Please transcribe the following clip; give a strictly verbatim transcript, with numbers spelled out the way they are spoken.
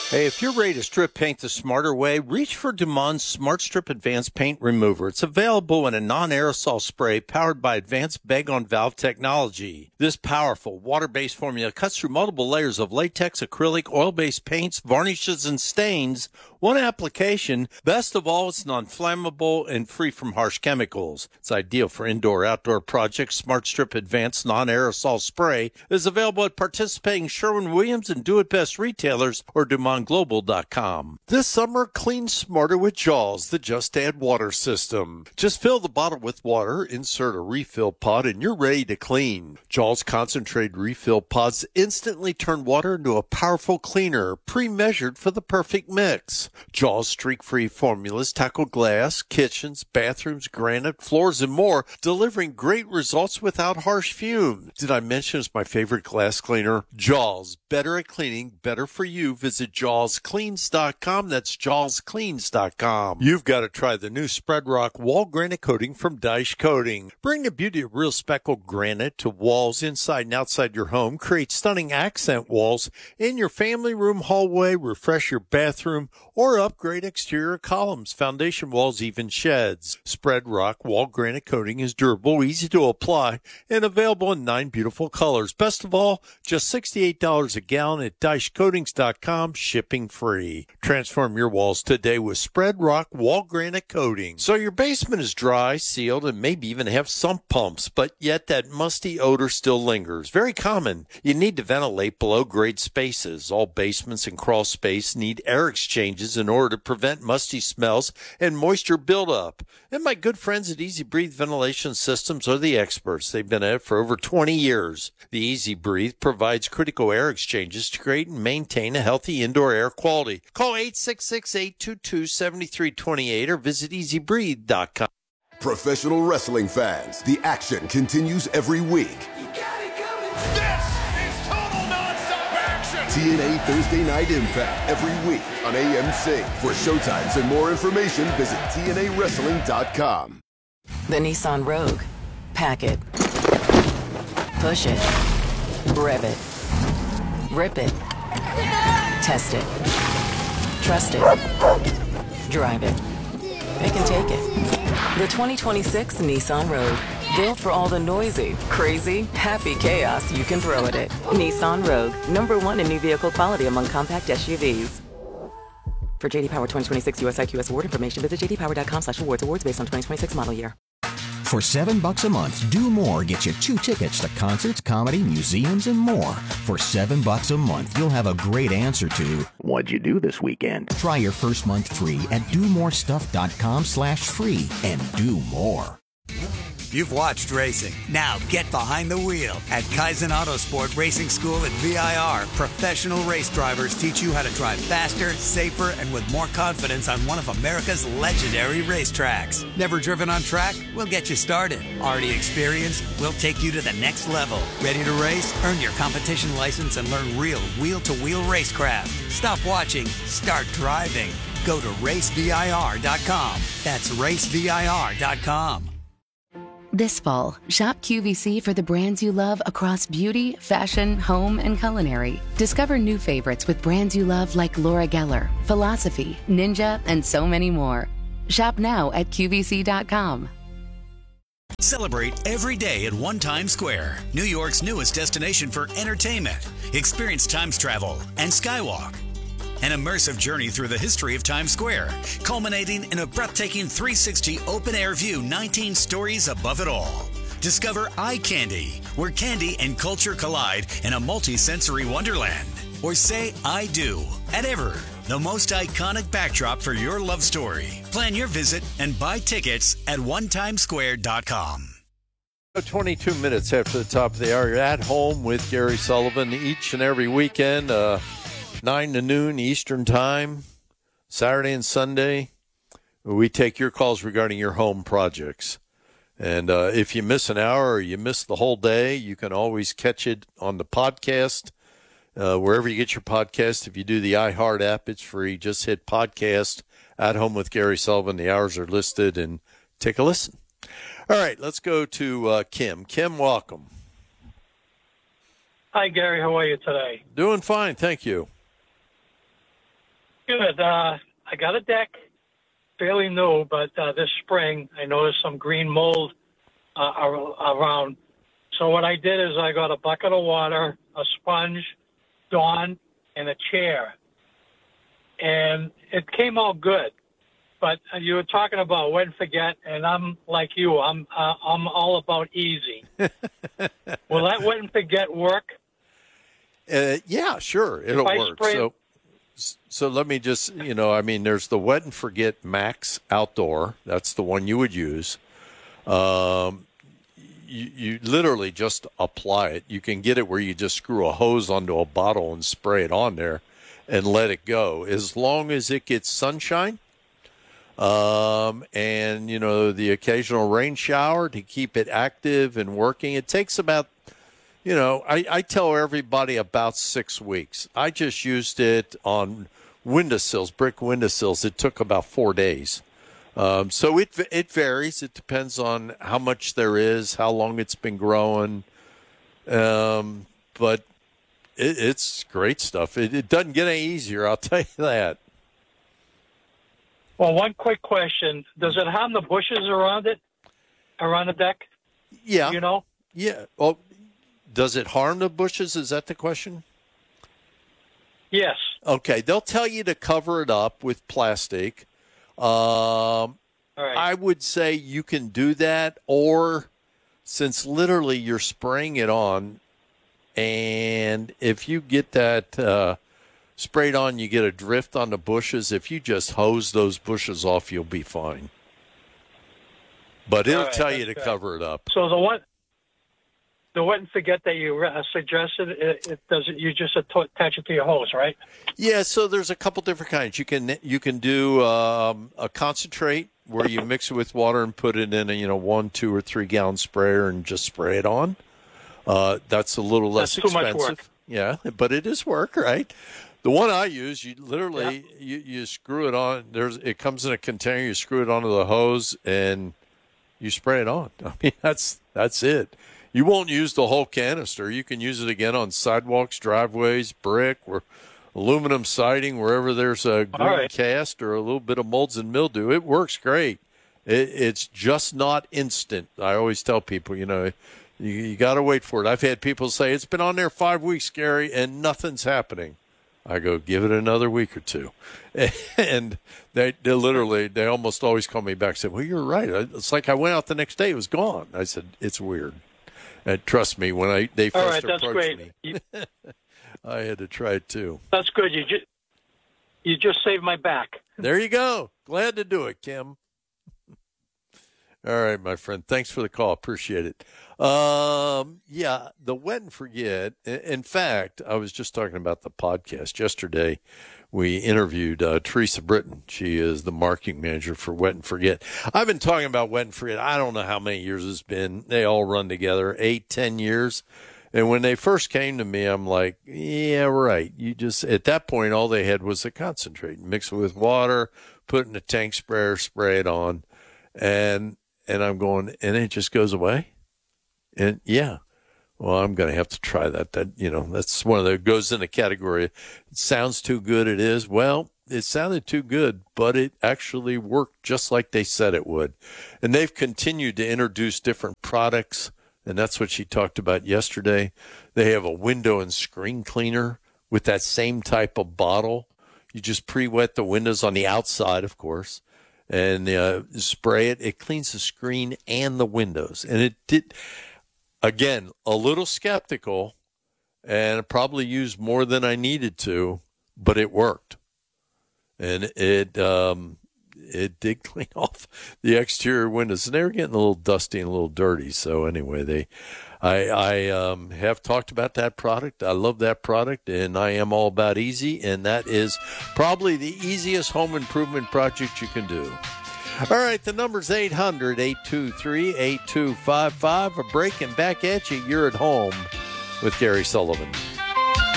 Hey, if you're ready to strip paint the smarter way, reach for Dumont Smart Strip Advanced Paint Remover. It's available in a non-aerosol spray powered by advanced bag-on-valve technology. This powerful water-based formula cuts through multiple layers of latex, acrylic, oil-based paints, varnishes, and stains. One application. Best of all, it's non-flammable and free from harsh chemicals. It's ideal for indoor-outdoor projects. Smart Strip Advanced Non-Aerosol Spray is available at participating Sherwin-Williams and Do It Best retailers or Dumont Global dot com. This summer, clean smarter with Jaws, the Just Add Water system. Just fill the bottle with water, insert a refill pod, and you're ready to clean. Jaws concentrated refill pods instantly turn water into a powerful cleaner, pre-measured for the perfect mix. Jaws streak-free formulas tackle glass, kitchens, bathrooms, granite, floors, and more, delivering great results without harsh fumes. Did I mention it's my favorite glass cleaner? Jaws, better at cleaning, better for you. Visit Jaws Cleans dot com. That's Jaws Cleans dot com. You've got to try the new Spread Rock Wall Granite Coating from Dyche Coating. Bring the beauty of real speckled granite to walls inside and outside your home. Create stunning accent walls in your family room, hallway, refresh your bathroom, or upgrade exterior columns, foundation walls, even sheds. Spread Rock Wall Granite Coating is durable, easy to apply, and available in nine beautiful colors. Best of all, just sixty-eight dollars a gallon at Dyche Coatings dot com, shipping free. Transform your walls today with Spread Rock Wall Granite Coating. So your basement is dry, sealed, and maybe even have sump pumps, but yet that musty odor still lingers. Very common. You need to ventilate below grade spaces. All basements and crawl space need air exchanges in order to prevent musty smells and moisture buildup. And my good friends at Easy Breathe Ventilation Systems are the experts. They've been at it for over twenty years. The Easy Breathe provides critical air exchanges to create and maintain a healthy indoor air quality. Call eight six six, eight two two, seven three two eight or visit easy breathe dot com. Professional wrestling fans, the action continues every week. You got it coming. This is total nonstop action. T N A Thursday Night Impact every week on A M C. For showtimes and more information, visit T N A wrestling dot com. The Nissan Rogue. Pack it. Push it. Rev it. Rip it. Test it. Trust it. Drive it. It can take it. The twenty twenty-six Nissan Rogue. Built for all the noisy, crazy, happy chaos you can throw at it. Nissan Rogue. Number one in new vehicle quality among compact S U Vs. For J D Power twenty twenty-six U S I Q S award information, visit j d power dot com slash awards. Awards based on twenty twenty-six model year. For seven bucks a month, Do More gets you two tickets to concerts, comedy, museums, and more. For seven bucks a month, you'll have a great answer to what'd you do this weekend? Try your first month free at do more stuff dot com slash free and do more. You've watched racing. Now get behind the wheel. At Kaizen Autosport Racing School at V I R, professional race drivers teach you how to drive faster, safer, and with more confidence on one of America's legendary racetracks. Never driven on track? We'll get you started. Already experienced? We'll take you to the next level. Ready to race? Earn your competition license and learn real wheel-to-wheel racecraft. Stop watching. Start driving. Go to race V I R dot com. That's race V I R dot com. This fall, shop Q V C for the brands you love across beauty, fashion, home, and culinary. Discover new favorites with brands you love like Laura Geller, Philosophy, Ninja, and so many more. Shop now at Q V C dot com. Celebrate every day at One Times Square, New York's newest destination for entertainment. Experience Times Travel and Skywalk. An immersive journey through the history of Times Square, culminating in a breathtaking three sixty open-air view, nineteen stories above it all. Discover Eye Candy, where candy and culture collide in a multi-sensory wonderland. Or say I do at Ever, the most iconic backdrop for your love story. Plan your visit and buy tickets at one times square dot com. twenty-two minutes after the top of the hour, you're at home with Gary Sullivan each and every weekend. Uh, nine to noon Eastern time, Saturday and Sunday. We take your calls regarding your home projects. And uh, if you miss an hour or you miss the whole day, you can always catch it on the podcast, uh, wherever you get your podcast. If you do the iHeart app, it's free. Just hit podcast, At Home with Gary Sullivan. The hours are listed, and take a listen. All right, let's go to uh, Kim. Kim, welcome. Hi, Gary. How are you today? Doing fine, thank you. Good. Uh, I got a deck, fairly new, but uh, this spring I noticed some green mold uh, around. So what I did is I got a bucket of water, a sponge, Dawn, and a chair. And it came out good. But you were talking about wet and forget, and I'm like you. I'm uh, I'm all about easy. Will that wet and forget work? Uh, yeah, sure, it'll work. Spray- so, so let me just, you know, I mean, there's the Wet and Forget Max Outdoor. That's the one you would use. Um, you, you literally just apply it. You can get it where you just screw a hose onto a bottle and spray it on there and let it go. As long as it gets sunshine. Um, and, you know, the occasional rain shower to keep it active and working. It takes about, you know, I, I tell everybody about six weeks. I just used it on windowsills, brick windowsills. It took about four days. Um, so it it varies. It depends on how much there is, how long it's been growing. Um, but it, it's great stuff. It, it doesn't get any easier, I'll tell you that. Well, one quick question. Does it harm the bushes around it, around the deck? Yeah. You know? Yeah. Well, does it harm the bushes? Is that the question? Yes. Okay. They'll tell you to cover it up with plastic. Um, All right. I would say you can do that, or since literally you're spraying it on, and if you get that uh, sprayed on, you get a drift on the bushes. If you just hose those bushes off, you'll be fine. But it'll right, tell you to good. cover it up. So the one, the wet and forget that you uh, suggested, it, it does it. You just attach it to your hose, right? Yeah. So there's a couple different kinds. You can you can do um, a concentrate where you mix it with water and put it in a you know one, two, or three gallon sprayer and just spray it on. Uh, that's a little less That's too expensive. much work. Yeah, but it is work, right? The one I use, you literally yeah. you, you screw it on. There's it comes in a container. You screw it onto the hose and you spray it on. I mean, that's that's it. You won't use the whole canister. You can use it again on sidewalks, driveways, brick, or aluminum siding, wherever there's a green right. cast or a little bit of molds and mildew. It works great. It, it's just not instant. I always tell people, you know, you, you got to wait for it. I've had people say, it's been on there five weeks, Gary, and nothing's happening. I go, give it another week or two. And they, they literally, they almost always call me back and say, well, you're right. It's like I went out the next day, it was gone. I said, it's weird. And trust me, when I they All first right, that's approached great. me, You, I had to try it too. that's good. You just you just saved my back. There you go. Glad to do it, Kim. All right, my friend. Thanks for the call. Appreciate it. Um, yeah, the wet and forget. In fact, I was just talking about the podcast yesterday. We interviewed uh, Teresa Britton. She is the marketing manager for Wet and Forget. I've been talking about Wet and Forget. I don't know how many years it's been. They all run together, eight, ten years. And when they first came to me, I'm like, yeah, right. You just, at that point, all they had was a concentrate. Mix it with water, put it in a tank sprayer, spray it on. And, and I'm going, and it just goes away. And yeah. Well, I'm going to have to try that. That, you know, that's one of the, goes in the category. It sounds too good. It is. Well, it sounded too good, but it actually worked just like they said it would. And they've continued to introduce different products. And that's what she talked about yesterday. They have a window and screen cleaner with that same type of bottle. You just pre-wet the windows on the outside, of course, and uh, spray it. It cleans the screen and the windows. And it did. Again, a little skeptical, and I probably used more than I needed to, but it worked. And it um, it did clean off the exterior windows. And they were getting a little dusty and a little dirty. So anyway, they, I, I um, have talked about that product. I love that product, and I am all about easy. And that is probably the easiest home improvement project you can do. All right, the number's eight hundred, eight two three, eight two five five. A break and back at you. You're at home with Gary Sullivan.